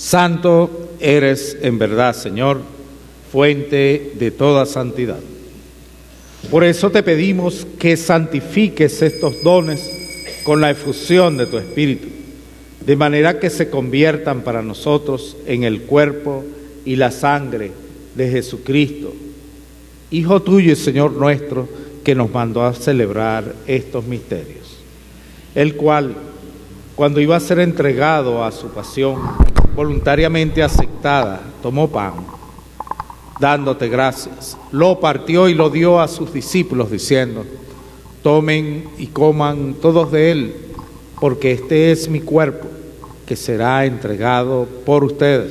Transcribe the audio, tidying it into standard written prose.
Santo eres en verdad, Señor, fuente de toda santidad. Por eso te pedimos que santifiques estos dones con la efusión de tu Espíritu, de manera que se conviertan para nosotros en el cuerpo y la sangre de Jesucristo, Hijo tuyo y Señor nuestro, que nos mandó a celebrar estos misterios, el cual, cuando iba a ser entregado a su pasión, voluntariamente aceptada, tomó pan, dándote gracias, lo partió y lo dio a sus discípulos, diciendo: tomen y coman todos de él, porque este es mi cuerpo, que será entregado por ustedes.